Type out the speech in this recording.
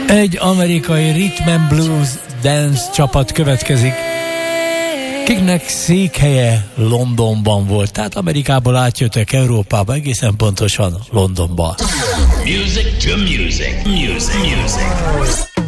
Egy amerikai rhythm and blues dance csapat következik, kiknek székhelye Londonban volt, tehát Amerikából átjöttek Európába, egészen pontosan Londonba. Music to music, music, music.